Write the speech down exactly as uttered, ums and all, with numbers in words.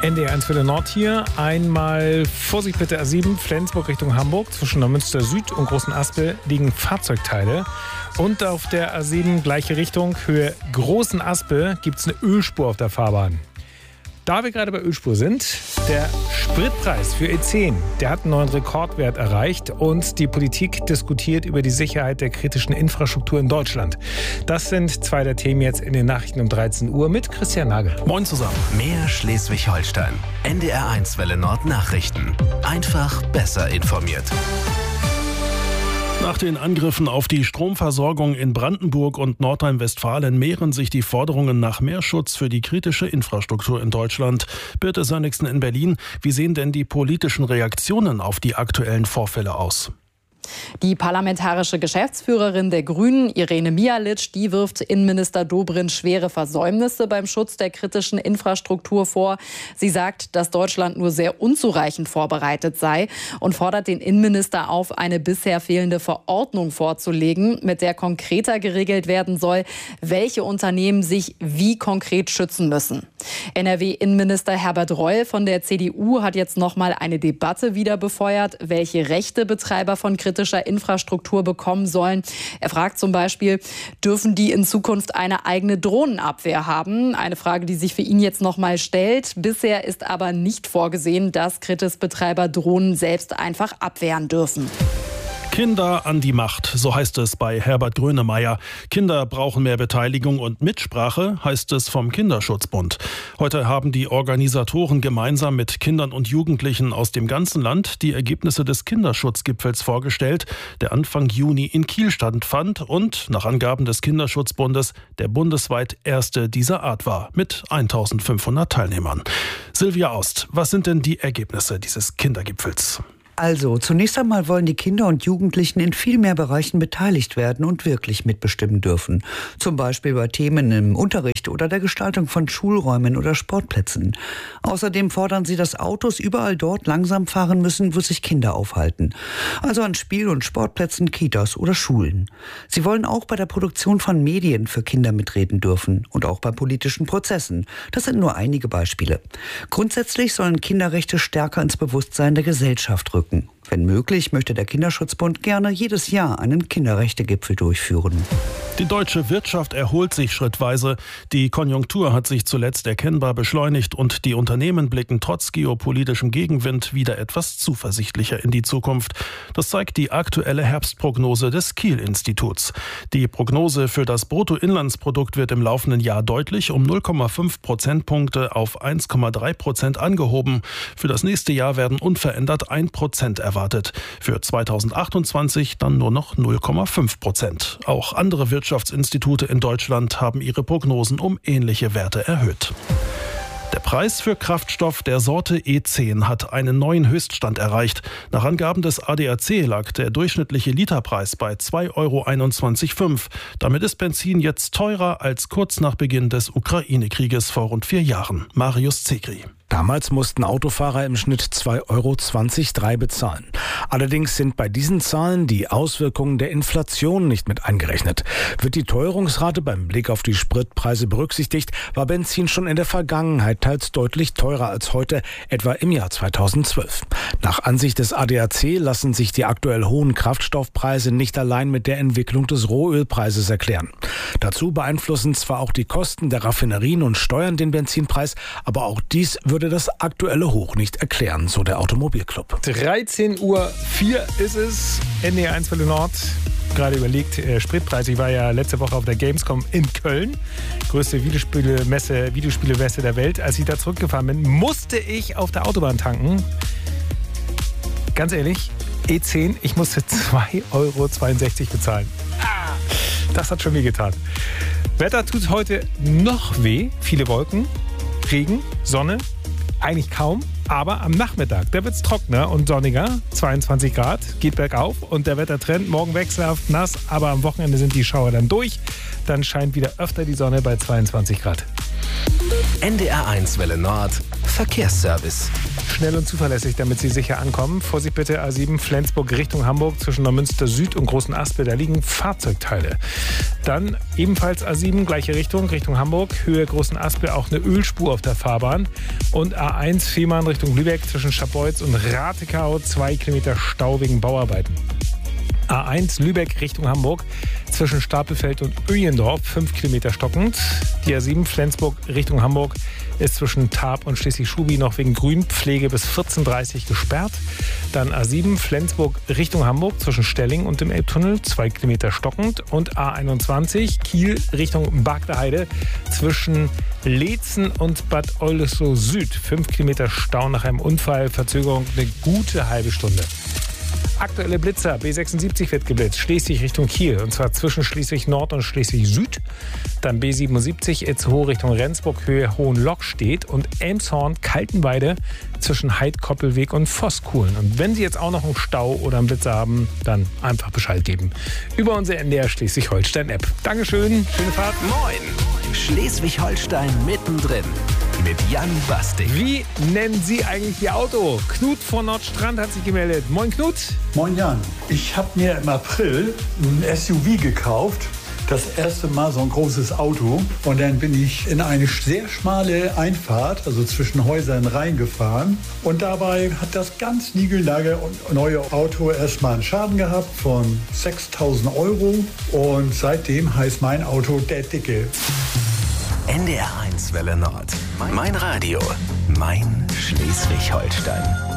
N D R eins Welle Nord hier. Einmal Vorsicht bitte A sieben, Flensburg Richtung Hamburg. Zwischen Neumünster Süd und Großen Aspel liegen Fahrzeugteile. Und auf der A sieben, gleiche Richtung, Höhe Großen Aspel, gibt es eine Ölspur auf der Fahrbahn. Da wir gerade bei Ölspur sind, der Spritpreis für E zehn, der hat einen neuen Rekordwert erreicht und die Politik diskutiert über die Sicherheit der kritischen Infrastruktur in Deutschland. Das sind zwei der Themen jetzt in den Nachrichten um dreizehn Uhr mit Christian Nagel. Moin zusammen. Mehr Schleswig-Holstein. N D R eins Welle Nord Nachrichten. Einfach besser informiert. Nach den Angriffen auf die Stromversorgung in Brandenburg und Nordrhein-Westfalen mehren sich die Forderungen nach mehr Schutz für die kritische Infrastruktur in Deutschland. Birte Sönnigsen in Berlin. Wie sehen denn die politischen Reaktionen auf die aktuellen Vorfälle aus? Die parlamentarische Geschäftsführerin der Grünen, Irene Mialic, die wirft Innenminister Dobrindt schwere Versäumnisse beim Schutz der kritischen Infrastruktur vor. Sie sagt, dass Deutschland nur sehr unzureichend vorbereitet sei und fordert den Innenminister auf, eine bisher fehlende Verordnung vorzulegen, mit der konkreter geregelt werden soll, welche Unternehmen sich wie konkret schützen müssen. N R W-Innenminister Herbert Reul von der C D U hat jetzt noch mal eine Debatte wieder befeuert, welche Rechte Betreiber von kritischer Infrastruktur bekommen sollen. Er fragt zum Beispiel, dürfen die in Zukunft eine eigene Drohnenabwehr haben? Eine Frage, die sich für ihn jetzt noch mal stellt. Bisher ist aber nicht vorgesehen, dass Kritis-Betreiber Drohnen selbst einfach abwehren dürfen. Kinder an die Macht, so heißt es bei Herbert Grönemeyer. Kinder brauchen mehr Beteiligung und Mitsprache, heißt es vom Kinderschutzbund. Heute haben die Organisatoren gemeinsam mit Kindern und Jugendlichen aus dem ganzen Land die Ergebnisse des Kinderschutzgipfels vorgestellt, der Anfang Juni in Kiel stattfand und, nach Angaben des Kinderschutzbundes, der bundesweit erste dieser Art war, mit eintausendfünfhundert Teilnehmern. Silvia Aust, was sind denn die Ergebnisse dieses Kindergipfels? Also, zunächst einmal wollen die Kinder und Jugendlichen in viel mehr Bereichen beteiligt werden und wirklich mitbestimmen dürfen. Zum Beispiel bei Themen im Unterricht oder der Gestaltung von Schulräumen oder Sportplätzen. Außerdem fordern sie, dass Autos überall dort langsam fahren müssen, wo sich Kinder aufhalten. Also an Spiel- und Sportplätzen, Kitas oder Schulen. Sie wollen auch bei der Produktion von Medien für Kinder mitreden dürfen und auch bei politischen Prozessen. Das sind nur einige Beispiele. Grundsätzlich sollen Kinderrechte stärker ins Bewusstsein der Gesellschaft rücken. Wenn möglich, möchte der Kinderschutzbund gerne jedes Jahr einen Kinderrechtegipfel durchführen. Die deutsche Wirtschaft erholt sich schrittweise. Die Konjunktur hat sich zuletzt erkennbar beschleunigt und die Unternehmen blicken trotz geopolitischem Gegenwind wieder etwas zuversichtlicher in die Zukunft. Das zeigt die aktuelle Herbstprognose des Kiel-Instituts. Die Prognose für das Bruttoinlandsprodukt wird im laufenden Jahr deutlich um null Komma fünf Prozentpunkte auf eins Komma drei Prozent angehoben. Für das nächste Jahr werden unverändert ein Prozent erwartet. Für zweitausendachtundzwanzig dann nur noch null Komma fünf Prozent. Auch andere Wirtschaftsinstitute in Deutschland haben ihre Prognosen um ähnliche Werte erhöht. Der Preis für Kraftstoff der Sorte E zehn hat einen neuen Höchststand erreicht. Nach Angaben des A D A C lag der durchschnittliche Literpreis bei zwei Euro einundzwanzig Komma fünf. Damit ist Benzin jetzt teurer als kurz nach Beginn des Ukraine-Krieges vor rund vier Jahren. Marius Zekri. Damals mussten Autofahrer im Schnitt zwei Euro zwanzig Komma drei bezahlen. Allerdings sind bei diesen Zahlen die Auswirkungen der Inflation nicht mit eingerechnet. Wird die Teuerungsrate beim Blick auf die Spritpreise berücksichtigt, war Benzin schon in der Vergangenheit teils deutlich teurer als heute, etwa im Jahr zweitausendzwölf. Nach Ansicht des A D A C lassen sich die aktuell hohen Kraftstoffpreise nicht allein mit der Entwicklung des Rohölpreises erklären. Dazu beeinflussen zwar auch die Kosten der Raffinerien und Steuern den Benzinpreis, aber auch dies würde das aktuelle Hoch nicht erklären, so der Automobilclub. dreizehn Uhr vier ist es, N D R eins Welle Nord. Gerade überlegt, äh, Spritpreis. Ich war ja letzte Woche auf der Gamescom in Köln. Größte Videospielemesse, Videospielemesse der Welt. Als ich da zurückgefahren bin, musste ich auf der Autobahn tanken. Ganz ehrlich, E zehn, ich musste zwei Euro zweiundsechzig bezahlen. Ah, das hat schon weh getan. Wetter tut heute noch weh. Viele Wolken, Regen, Sonne. Eigentlich kaum, aber am Nachmittag, da wird es trockener und sonniger, zweiundzwanzig Grad, geht bergauf und der Wettertrend morgen wechselhaft nass, aber am Wochenende sind die Schauer dann durch. Dann scheint wieder öfter die Sonne bei zweiundzwanzig Grad. N D R eins Welle Nord Verkehrsservice. Schnell und zuverlässig, damit Sie sicher ankommen. Vorsicht bitte, A sieben Flensburg Richtung Hamburg zwischen Neumünster Süd und Großen Aspe. Da liegen Fahrzeugteile. Dann ebenfalls A sieben, gleiche Richtung, Richtung Hamburg. Höhe Großen Aspe, auch eine Ölspur auf der Fahrbahn. Und A eins Fehmarn Richtung Lübeck zwischen Scharbeutz und Ratekau. Zwei Kilometer Stau wegen Bauarbeiten. A eins Lübeck Richtung Hamburg zwischen Stapelfeld und Öjendorf, fünf Kilometer stockend. Die A sieben Flensburg Richtung Hamburg ist zwischen Tarp und Schleswig-Schubi noch wegen Grünpflege bis vierzehn Uhr dreißig gesperrt. Dann A sieben Flensburg Richtung Hamburg zwischen Stelling und dem Elbtunnel, zwei Kilometer stockend. Und A einundzwanzig Kiel Richtung Bagdeheide zwischen Leetzen und Bad Oldesloe Süd, fünf Kilometer Stau nach einem Unfall, Verzögerung eine gute halbe Stunde. Aktuelle Blitzer, B sechsundsiebzig wird geblitzt, Schleswig Richtung Kiel, und zwar zwischen Schleswig Nord und Schleswig Süd. Dann B siebenundsiebzig, Itzehoe Richtung Rendsburg, Höhe Hohenlockstedt, und Elmshorn, Kaltenweide zwischen Heidkoppelweg und Voskuhlen. Und wenn Sie jetzt auch noch einen Stau oder einen Blitzer haben, dann einfach Bescheid geben. Über unsere N D R Schleswig-Holstein-App. Dankeschön, schöne Fahrt. Moin, Schleswig-Holstein mittendrin. Mit Jan Basting. Wie nennen Sie eigentlich Ihr Auto? Knut von Nordstrand hat sich gemeldet. Moin Knut. Moin Jan. Ich habe mir im April ein S U V gekauft. Das erste Mal so ein großes Auto. Und dann bin ich in eine sehr schmale Einfahrt, also zwischen Häusern, reingefahren. Und dabei hat das ganz niegelnagelneue neue Auto erstmal einen Schaden gehabt von sechstausend Euro. Und seitdem heißt mein Auto der Dicke. N D R eins Welle Nord. Mein Radio. Mein Schleswig-Holstein.